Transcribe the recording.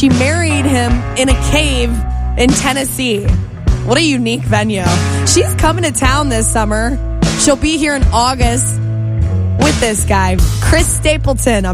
She married him in a cave in Tennessee. What a unique venue. She's coming to town this summer. She'll be here in August with this guy, Chris Stapleton.